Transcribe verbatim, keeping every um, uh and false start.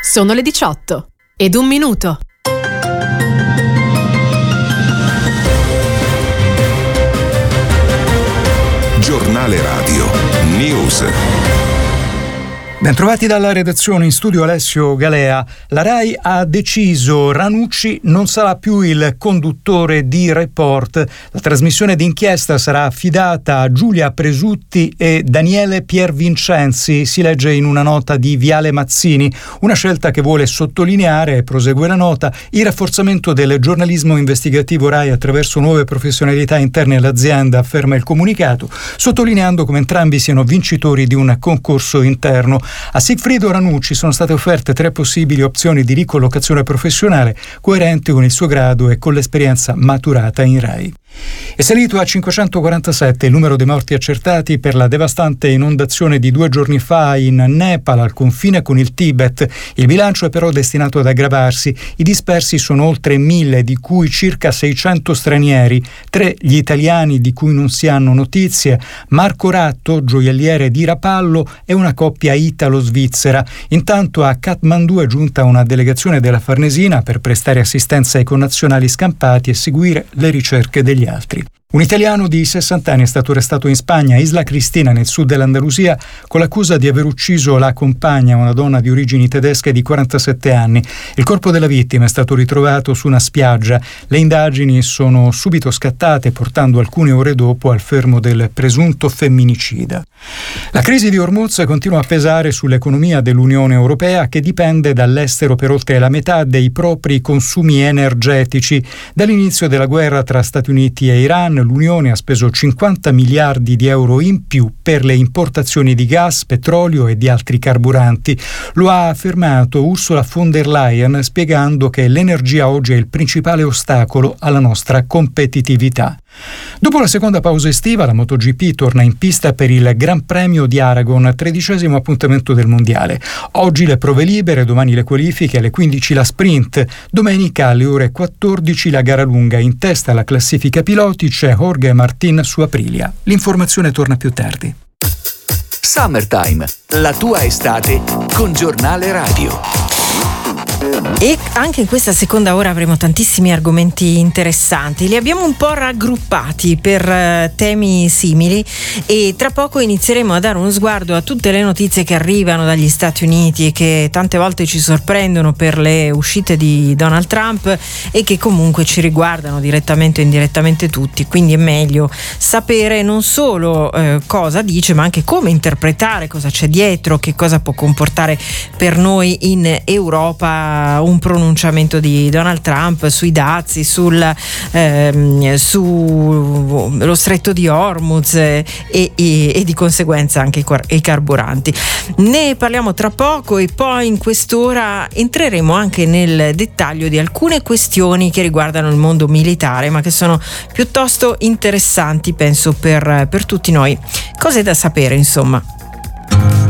Sono le diciotto ed un minuto. Giornale Radio News. Bentrovati dalla redazione, in studio Alessio Galea. La Rai ha deciso: Ranucci non sarà più il conduttore di Report. La trasmissione d'inchiesta sarà affidata a Giulia Presutti e Daniele Piervincenzi, si legge in una nota di Viale Mazzini. Una scelta che vuole sottolineare, prosegue la nota, il rafforzamento del giornalismo investigativo Rai attraverso nuove professionalità interne all'azienda, afferma il comunicato, sottolineando come entrambi siano vincitori di un concorso interno. A Sigfrido Ranucci sono state offerte tre possibili opzioni di ricollocazione professionale coerenti con il suo grado e con l'esperienza maturata in Rai. È salito a cinquecentoquarantasette il numero dei morti accertati per la devastante inondazione di due giorni fa in Nepal, al confine con il Tibet. Il bilancio è però destinato ad aggravarsi. I dispersi sono oltre mille, di cui circa seicento stranieri, tre gli italiani di cui non si hanno notizie, Marco Ratto, gioielliere di Rapallo, e una coppia italo-svizzera. Intanto a Kathmandu è giunta una delegazione della Farnesina per prestare assistenza ai connazionali scampati e seguire le ricerche degli altri. Un italiano di sessanta anni è stato arrestato in Spagna, a Isla Cristina, nel sud dell'Andalusia, con l'accusa di aver ucciso la compagna, una donna di origini tedesche di quarantasette anni. Il corpo della vittima è stato ritrovato su una spiaggia. Le indagini sono subito scattate, portando alcune ore dopo al fermo del presunto femminicida. La crisi di Hormuz continua a pesare sull'economia dell'Unione Europea, che dipende dall'estero per oltre la metà dei propri consumi energetici. Dall'inizio della guerra tra Stati Uniti e Iran, l'Unione ha speso cinquanta miliardi di euro in più per le importazioni di gas, petrolio e di altri carburanti. Lo ha affermato Ursula von der Leyen, spiegando che l'energia oggi è il principale ostacolo alla nostra competitività. Dopo la seconda pausa estiva, la MotoGP torna in pista per il Gran Premio di Aragon, tredicesimo appuntamento del mondiale. Oggi le prove libere, domani le qualifiche, alle quindici la sprint, domenica alle ore quattordici la gara lunga. In testa alla classifica piloti c'è Jorge Martin su Aprilia. L'informazione torna più tardi. Summertime, la tua estate con Giornale Radio. E anche in questa seconda ora avremo tantissimi argomenti interessanti. Li abbiamo un po' raggruppati per uh, temi simili, e tra poco inizieremo a dare uno sguardo a tutte le notizie che arrivano dagli Stati Uniti e che tante volte ci sorprendono per le uscite di Donald Trump e che comunque ci riguardano direttamente o indirettamente tutti. Quindi è meglio sapere non solo uh, cosa dice, ma anche come interpretare, cosa c'è dietro, che cosa può comportare per noi in Europa un pronunciamento di Donald Trump sui dazi, sul ehm, su lo stretto di Hormuz e, e, e di conseguenza anche i, i carburanti. Ne parliamo tra poco, e poi in quest'ora entreremo anche nel dettaglio di alcune questioni che riguardano il mondo militare, ma che sono piuttosto interessanti, penso, per, per tutti noi. Cose da sapere, insomma.